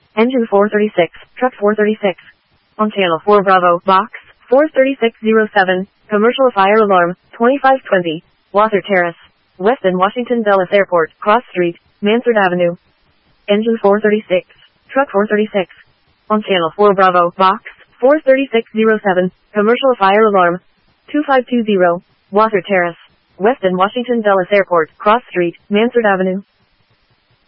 Engine 436, Truck 436. On Channel 4 Bravo, Box 43607, Commercial Fire Alarm, 2520, Water Terrace, Weston Washington Dulles Airport, Cross Street, Mansard Avenue. Engine 436, Truck 436. On Channel 4 Bravo, Box 43607, Commercial Fire Alarm, 2520, Water Terrace, Weston Washington Dulles Airport, Cross Street, Mansard Avenue.